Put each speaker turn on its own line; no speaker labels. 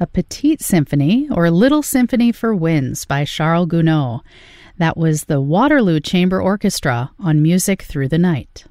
a Petite Symphony, or Little Symphony for Winds by Charles Gounod. That was the Waterloo Chamber Orchestra on Music Through the Night.